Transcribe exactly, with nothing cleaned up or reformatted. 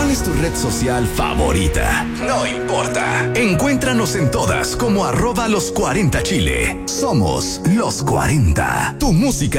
¿Cuál es tu red social favorita? No importa. Encuéntranos en todas como arroba los cuarenta Chile. Somos los cuarenta. Tu música